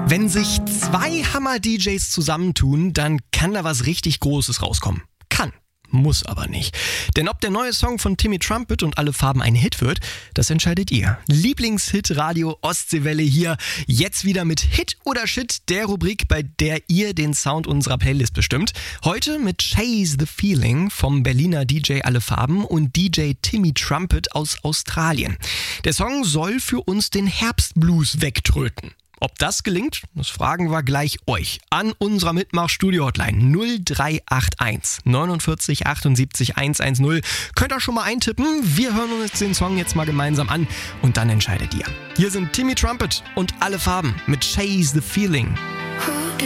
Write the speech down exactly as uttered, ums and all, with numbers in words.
Wenn sich zwei Hammer-D Js zusammentun, dann kann da was richtig Großes rauskommen. Kann. Muss aber nicht. Denn ob der neue Song von Timmy Trumpet und Alle Farben ein Hit wird, das entscheidet ihr. Lieblingshit Radio Ostseewelle hier. Jetzt wieder mit Hit oder Shit, der Rubrik, bei der ihr den Sound unserer Playlist bestimmt. Heute mit Chase the Feeling vom Berliner D J Alle Farben und D J Timmy Trumpet aus Australien. Der Song soll für uns den Herbstblues wegtröten. Ob das gelingt, das fragen wir gleich euch an unserer Mitmach-Studio-Hotline null drei acht eins neunundvierzig achtundsiebzig hundertzehn. Könnt ihr schon mal eintippen. Wir hören uns den Song jetzt mal gemeinsam an und dann entscheidet ihr. Hier sind Timmy Trumpet und Alle Farben mit Chase the Feeling.